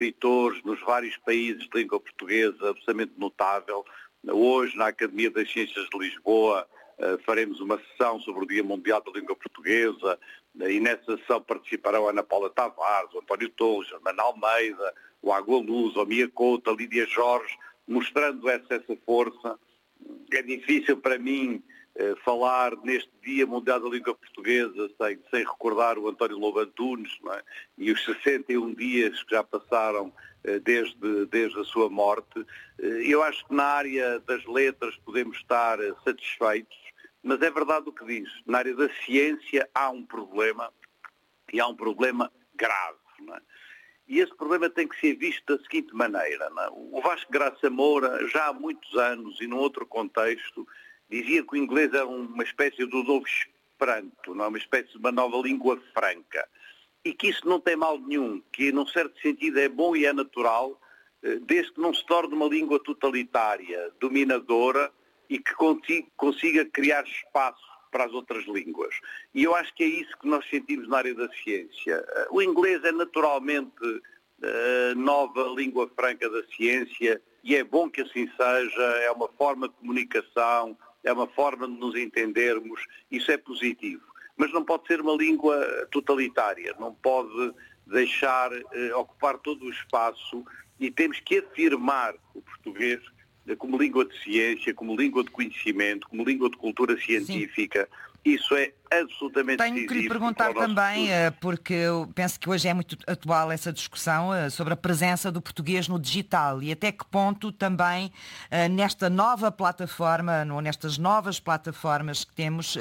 escritores nos vários países de língua portuguesa absolutamente notável. Hoje, na Academia das Ciências de Lisboa, faremos uma sessão sobre o Dia Mundial da Língua Portuguesa e nessa sessão participarão a Ana Paula Tavares, o António Torres, a Germana Almeida, o Água Luz, o Mia Couto, a Lídia Jorge, mostrando essa força. É difícil para mim falar neste Dia Mundial da Língua Portuguesa sem recordar o António Lobo Antunes, não é? E os 61 dias que já passaram desde a sua morte. Eu acho que na área das letras podemos estar satisfeitos, mas é verdade o que diz. Na área da ciência há um problema, e há um problema grave, não é? E esse problema tem que ser visto da seguinte maneira, não é? O Vasco Graça Moura, já há muitos anos e num outro contexto, dizia que o inglês é uma espécie do novo Esperanto, não é? Uma espécie de uma nova língua franca. E que isso não tem mal nenhum, que num certo sentido é bom e é natural, desde que não se torne uma língua totalitária, dominadora e que consiga criar espaço para as outras línguas. E eu acho que é isso que nós sentimos na área da ciência. O inglês é naturalmente a nova língua franca da ciência e é bom que assim seja, é uma forma de comunicação, é uma forma de nos entendermos, isso é positivo. Mas não pode ser uma língua totalitária, não pode deixar ocupar todo o espaço e temos que afirmar o português como língua de ciência, como língua de conhecimento, como língua de cultura científica. Sim. Isso é absolutamente decisivo. Tenho que lhe perguntar também, porque eu penso que hoje é muito atual essa discussão sobre a presença do português no digital e até que ponto também nesta nova plataforma, nestas novas plataformas que temos,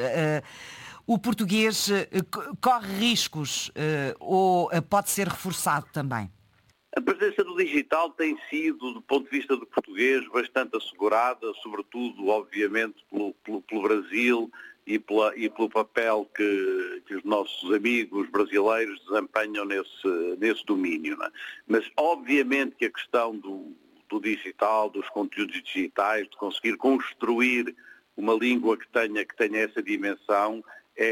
o português corre riscos ou pode ser reforçado também? A presença do digital tem sido, do ponto de vista do português, bastante assegurada, sobretudo, obviamente, pelo Brasil e pelo papel que os nossos amigos brasileiros desempenham nesse domínio. Não é? Mas, obviamente, que a questão do digital, dos conteúdos digitais, de conseguir construir uma língua que tenha essa dimensão,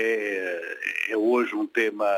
é hoje um tema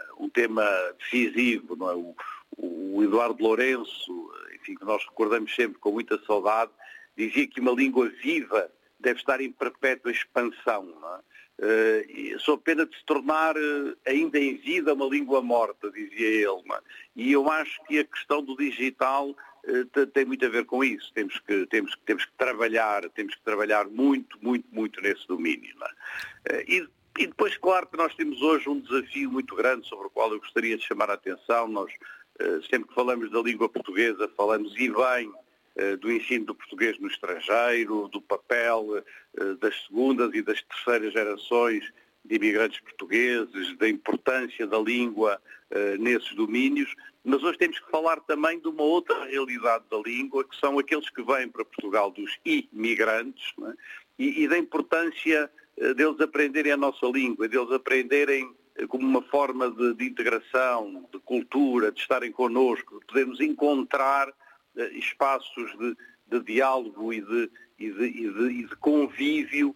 decisivo, não é? O Eduardo Lourenço, enfim, que nós recordamos sempre com muita saudade, dizia que uma língua viva deve estar em perpétua expansão, não é? Só pena de se tornar ainda em vida uma língua morta, dizia ele. Não é? E eu acho que a questão do digital tem muito a ver com isso. Temos que trabalhar muito nesse domínio. Não é? E depois, claro que nós temos hoje um desafio muito grande sobre o qual eu gostaria de chamar a atenção. Nós, sempre que falamos da língua portuguesa, falamos e bem do ensino do português no estrangeiro, do papel das segundas e das terceiras gerações de imigrantes portugueses, da importância da língua nesses domínios, mas hoje temos que falar também de uma outra realidade da língua, que são aqueles que vêm para Portugal dos imigrantes, não é? E da importância deles aprenderem a nossa língua, deles aprenderem como uma forma de integração, de cultura, de estarem connosco, de podermos encontrar espaços de diálogo e de convívio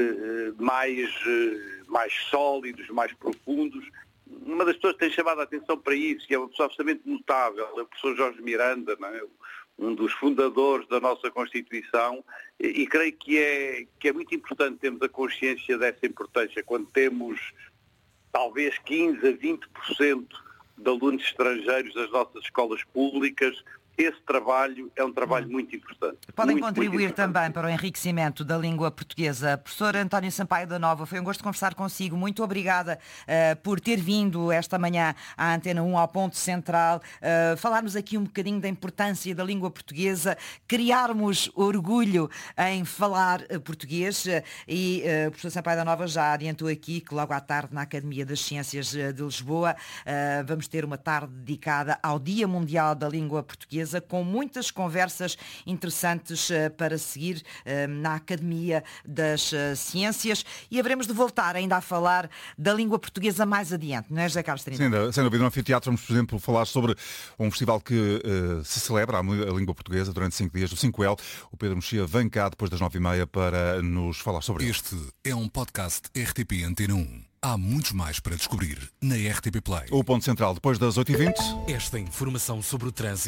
mais sólidos, mais profundos. Uma das pessoas que tem chamado a atenção para isso, e é uma pessoa absolutamente notável, é o professor Jorge Miranda, não é? Um dos fundadores da nossa Constituição, e creio que é muito importante termos a consciência dessa importância quando temos talvez 15% a 20% de alunos estrangeiros das nossas escolas públicas. Esse trabalho é um trabalho muito importante. Podem contribuir também para o enriquecimento da língua portuguesa. Professor António Sampaio da Nova, foi um gosto conversar consigo. Muito obrigada por ter vindo esta manhã à Antena 1, ao Ponto Central, falarmos aqui um bocadinho da importância da língua portuguesa, criarmos orgulho em falar português e o professor Sampaio da Nova já adiantou aqui que logo à tarde na Academia das Ciências de Lisboa vamos ter uma tarde dedicada ao Dia Mundial da Língua Portuguesa, com muitas conversas interessantes para seguir na Academia das Ciências, e haveremos de voltar ainda a falar da língua portuguesa mais adiante, não é, José Carlos Trindade? Sim, sem dúvida. No anfiteatro vamos, por exemplo, falar sobre um festival que se celebra a língua portuguesa durante 5 dias, do 5L. O Pedro Mexia vem cá depois das 9h30 para nos falar sobre isso. Este é um podcast RTP Antena 1. Há muitos mais para descobrir na RTP Play. O ponto central depois das 8h20. Esta informação sobre o trânsito